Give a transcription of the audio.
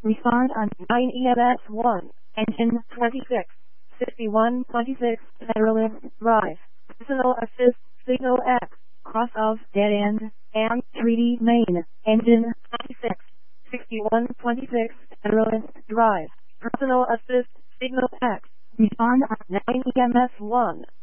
Respond on 9 EMS 1, engine 26, 6126 Federalist Drive, personal assist signal X, cross of dead end, and 3D main, engine 26, 6126 Federalist Drive, personal assist signal X. Respond on 9 EMS 1.